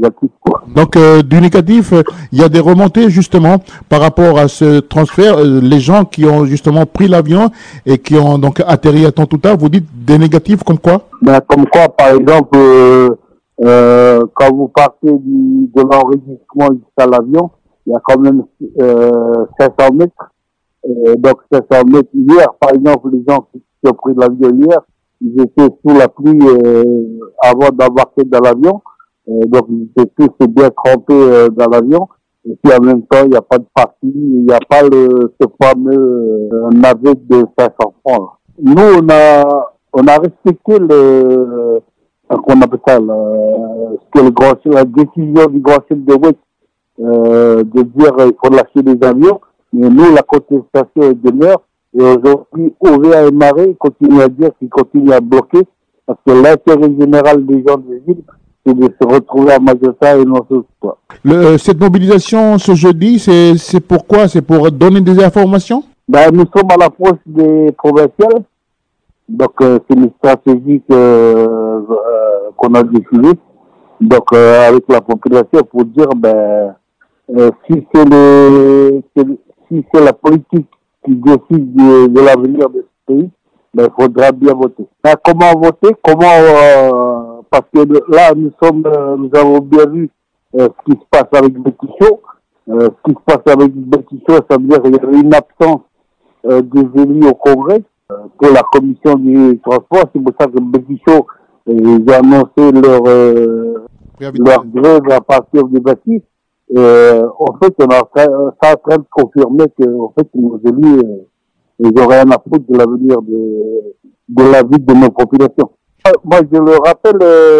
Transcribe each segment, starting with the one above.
négatif, quoi. Donc, du négatif, il y a des remontées justement par rapport à ce transfert. Les gens qui ont justement pris l'avion et qui ont donc atterri à Tontouta, vous dites des négatifs comme quoi? Ben, comme quoi, par exemple, quand vous partez de l'enregistrement jusqu'à l'avion, il y a quand même 500 mètres. Donc 500 mètres hier, par exemple, les gens qui ont pris l'avion hier, ils étaient sous la pluie avant d'embarquer dans l'avion. Donc ils étaient tous bien trempés dans l'avion. Et puis en même temps, il n'y a pas de parking, il n'y a pas ce fameux navette de 500 francs. Là. Nous, on a respecté qu'on appelle ça, ce que la décision du Grand Chef de West de dire qu'il faut lâcher les avions. Mais nous, la contestation demeure. Et aujourd'hui, OVA et Marais continuent à dire qu'ils continuent à bloquer. Parce que l'intérêt général des gens de l'île, c'est de se retrouver à Majota et non pas. Cette mobilisation ce jeudi, c'est pourquoi? C'est pour donner des informations? Ben, nous sommes à l'approche des provinciales. Donc, c'est une stratégie qu'on a décidée. Donc, avec la population pour dire, si c'est la politique qui décide de l'avenir de ce pays, il faudra bien voter. Comment voter? Parce que là, nous avons bien vu ce qui se passe avec Bétichot. Ce qui se passe avec Bétichot, ça veut dire qu'il y a une absence des élus au Congrès pour la commission du transport. C'est pour ça que Bétichot, ils ont annoncé leur grève à partir du 26. En fait, ça est en train de confirmer que, en fait, nos élus, ils n'ont rien à foutre de l'avenir de la vie de nos populations. Moi, je le rappelle,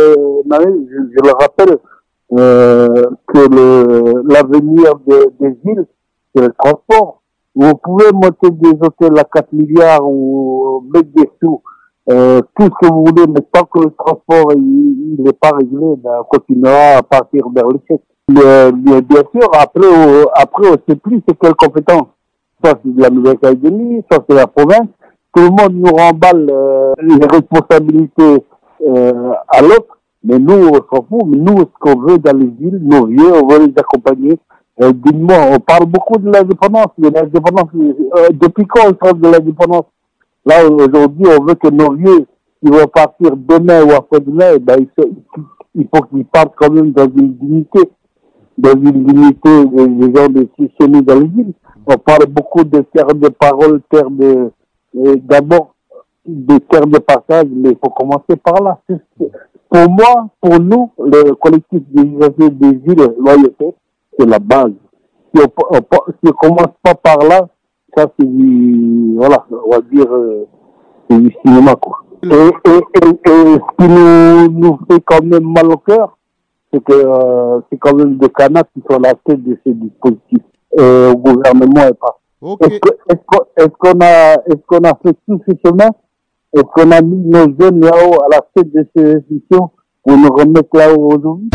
que l'avenir des îles, c'est le transport. Vous pouvez monter des hôtels à 4 milliards ou mettre des sous, tout ce que vous voulez, mais tant que le transport, il n'est pas réglé, on continuera à partir vers le chèque. Mais bien sûr, après, on ne sait plus c'est quelle compétence. Soit c'est de la Nouvelle-Calédonie, soit c'est la province. Tout le monde nous remballe les responsabilités à l'autre. Mais nous, on s'en fout. Mais nous, ce qu'on veut dans les îles, nos vieux, on veut les accompagner. Dignement. On parle beaucoup de l'indépendance. Depuis quand on parle de l'indépendance? Là, aujourd'hui, on veut que nos vieux, qui vont partir demain ou après-demain, il faut qu'ils partent quand même dans une dignité. Des gens de chez nous dans les îles. On parle beaucoup de terres de parole, d'abord des terres de passage, mais il faut commencer par là. Pour moi, pour nous, le collectif des îles loyauté, c'est la base. Si on commence pas par là, ça c'est on va dire, c'est du cinéma, quoi. Et ce qui nous fait quand même mal au cœur, c'est que c'est quand même des canards qui sont à la tête de ces dispositifs. Au gouvernement est pas. Okay. Est-ce qu'on a fait tout ce chemin? Est-ce qu'on a mis nos jeunes là-haut à la tête de ces institutions pour nous remettre là-haut aujourd'hui?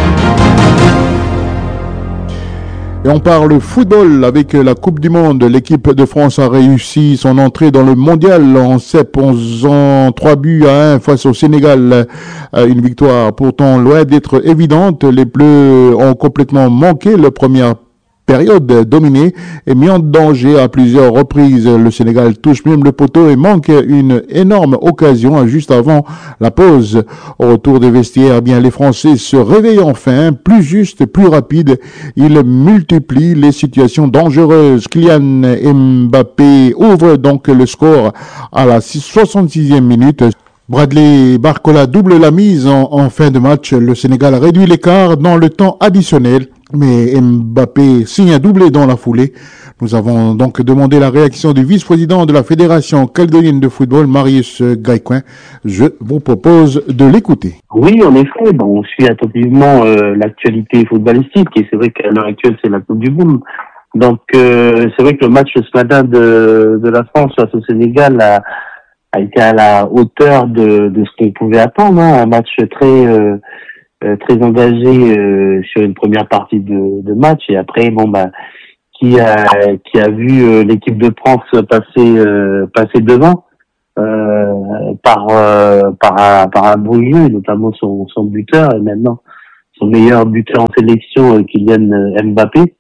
Et on parle football avec la Coupe du Monde. L'équipe de France a réussi son entrée dans le mondial en s'imposant 3-1 face au Sénégal. Une victoire pourtant loin d'être évidente. Les Bleus ont complètement manqué la première période dominée et mis en danger à plusieurs reprises. Le Sénégal touche même le poteau et manque une énorme occasion juste avant la pause. Au retour des vestiaires, les Français se réveillent enfin, plus juste, plus rapide. Ils multiplient les situations dangereuses. Kylian Mbappé ouvre donc le score à la 66e minute. Bradley Barcola double la mise en fin de match. Le Sénégal réduit l'écart dans le temps additionnel, mais Mbappé signe un doublé dans la foulée. Nous avons donc demandé la réaction du vice-président de la Fédération calédonienne de football, Marius Gaïcoin. Je vous propose de l'écouter. Oui, en effet, on suit attentivement l'actualité footballistique et c'est vrai qu'à l'heure actuelle, c'est la Coupe du Monde. Donc, c'est vrai que le match ce matin de la France face au Sénégal a été à la hauteur de ce qu'on pouvait attendre, un match très engagé sur une première partie de match et après qui a vu l'équipe de France passer devant par un beau jeu, notamment son buteur. Et maintenant, son meilleur buteur en sélection, Kylian Mbappé.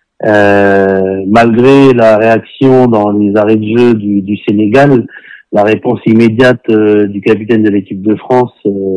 Malgré la réaction dans les arrêts de jeu du Sénégal, la réponse immédiate du capitaine de l'équipe de France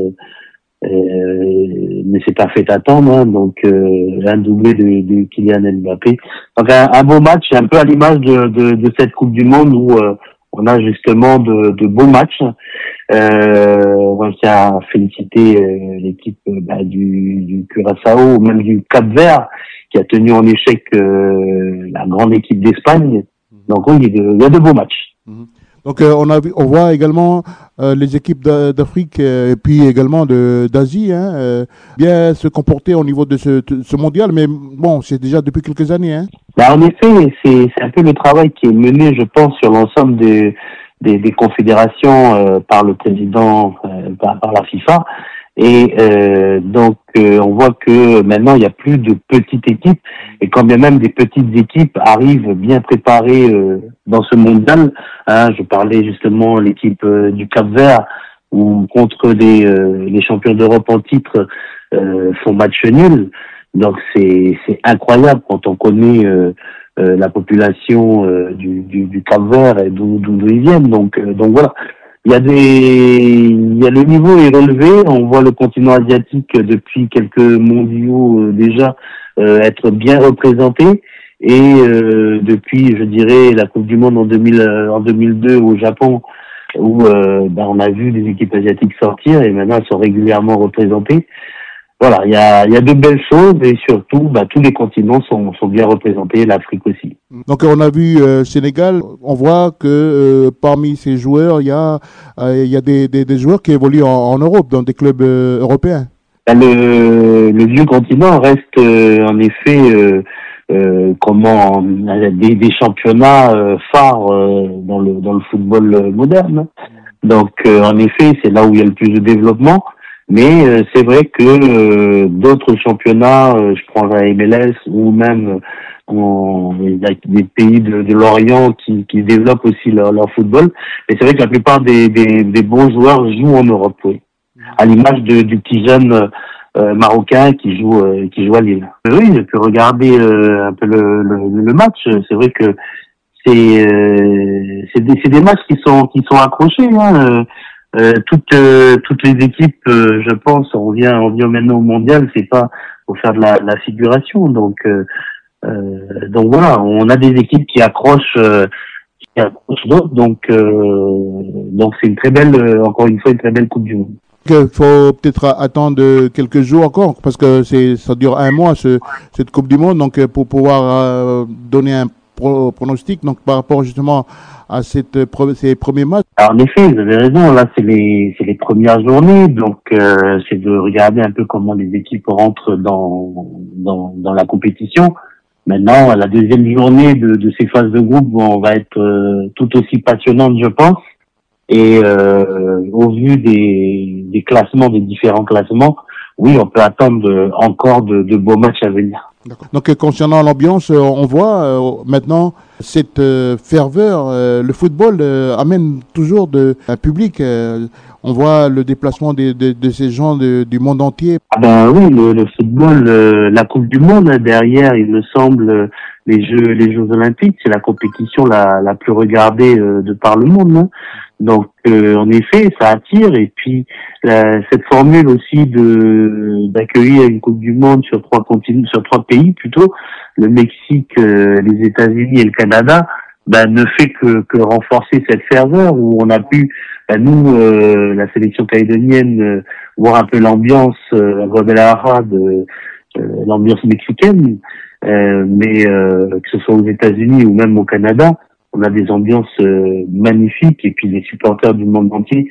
ne s'est pas fait attendre, hein, donc un doublé de Kylian Mbappé. Donc un beau match, un peu à l'image de cette Coupe du Monde où on a justement de beaux matchs. On tient à féliciter l'équipe du Curaçao ou même du Cap-Vert qui a tenu en échec la grande équipe d'Espagne. Donc oui, il y a de beaux matchs. Donc on voit également les équipes d'Afrique et puis également d'Asie bien se comporter au niveau de ce mondial, mais bon, c'est déjà depuis quelques années. Hein. En effet, c'est un peu le travail qui est mené, je pense, sur l'ensemble des confédérations par le président, par la FIFA. Et donc on voit que maintenant il n'y a plus de petites équipes, et quand bien même des petites équipes arrivent bien préparées dans ce mondial, hein, je parlais justement l'équipe du Cap-Vert où contre les champions d'Europe en titre font match nul. Donc c'est incroyable quand on connaît la population du Cap-Vert et d'où ils viennent. Donc voilà. Il y a le niveau est relevé. On voit le continent asiatique depuis quelques mondiaux déjà être bien représenté. Et depuis, je dirais, la Coupe du Monde en 2002 au Japon, où on a vu des équipes asiatiques sortir et maintenant elles sont régulièrement représentées. Voilà, il y a de belles choses et surtout, tous les continents sont bien représentés, l'Afrique aussi. Donc on a vu Sénégal, on voit que parmi ces joueurs, il y a des joueurs qui évoluent en Europe, dans des clubs européens. Le vieux continent reste en effet des championnats phares dans le football moderne. Donc en effet, c'est là où il y a le plus de développement. Mais c'est vrai que d'autres championnats, je prends la MLS ou même des pays de l'Orient qui développent aussi leur football. Mais c'est vrai que la plupart des bons joueurs jouent en Europe, oui. À l'image du petit jeune marocain qui joue à Lille. Oui, je peux regarder un peu le match. C'est vrai que c'est des matchs qui sont accrochés, hein. Toutes les équipes, je pense, on vient maintenant au mondial, c'est pas pour faire de la figuration. Donc voilà, on a des équipes qui accrochent d'autres. Donc c'est une très belle, encore une fois, une très belle Coupe du Monde. Il faut peut-être attendre quelques jours encore parce que ça dure un mois cette Coupe du Monde, donc pour pouvoir donner un pronostic, donc par rapport justement à ces premiers matchs. Alors, en effet, vous avez raison, là c'est les premières journées, donc c'est de regarder un peu comment les équipes rentrent dans la compétition. Maintenant, la deuxième journée de ces phases de groupe va être tout aussi passionnante, je pense. Et au vu des classements, des différents classements, oui, on peut attendre encore de beaux matchs à venir. Donc concernant l'ambiance, on voit maintenant cette ferveur. Le football amène toujours un public. On voit le déplacement de ces gens du monde entier. Oui, le football, la Coupe du Monde derrière, il me semble, les Jeux Olympiques, c'est la compétition la plus regardée de par le monde. Hein. Donc en effet, ça attire. Et puis cette formule aussi d'accueillir une Coupe du Monde sur trois pays plutôt, le Mexique, les États-Unis et le Canada, ne fait que renforcer cette ferveur où on a pu, nous, la sélection calédonienne, voir un peu l'ambiance à Guadalajara l'ambiance mexicaine, mais que ce soit aux États-Unis ou même au Canada, on a des ambiances magnifiques et puis les supporters du monde entier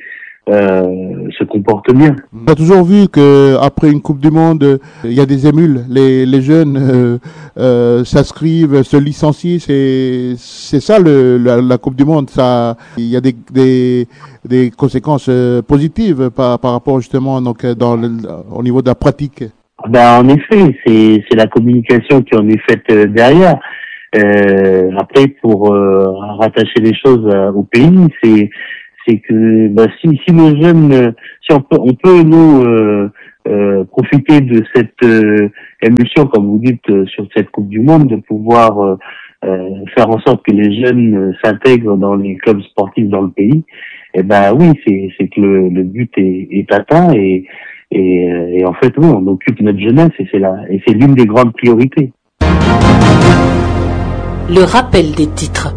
se comportent bien. On a toujours vu que après une Coupe du Monde, il y a des émules. Les jeunes s'inscrivent, se licencient. C'est ça la Coupe du Monde. Ça, il y a des conséquences positives par rapport justement donc au niveau de la pratique. En effet, c'est la communication qui en est faite derrière. Après, pour rattacher les choses au pays, c'est que si nos jeunes, si on peut nous profiter de cette émulsion, comme vous dites, sur cette Coupe du Monde, de pouvoir faire en sorte que les jeunes s'intègrent dans les clubs sportifs dans le pays, et oui, c'est que le but est atteint et en fait oui, on occupe notre jeunesse et c'est l'une des grandes priorités. Le rappel des titres.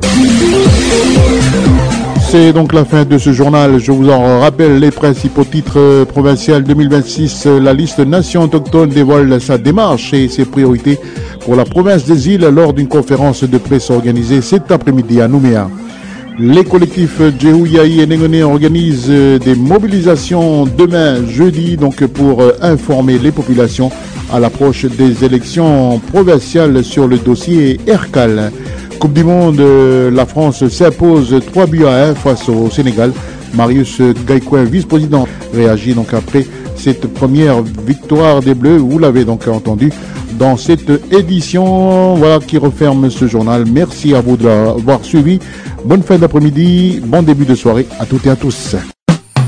C'est donc la fin de ce journal. Je vous en rappelle les principaux titres provinciaux 2026. La liste Nations autochtones dévoile sa démarche et ses priorités pour la province des îles lors d'une conférence de presse organisée cet après-midi à Nouméa. Les collectifs Djehouyaï et Nengone organisent des mobilisations demain jeudi donc pour informer les populations à l'approche des élections provinciales sur le dossier ERCAL. Coupe du Monde, la France s'impose 3-1 face au Sénégal. Marius Gaïcoin, vice-président, réagit donc après cette première victoire des Bleus. Vous l'avez donc entendu dans cette édition. Voilà qui referme ce journal. Merci à vous de l'avoir suivi. Bonne fin d'après-midi, bon début de soirée à toutes et à tous.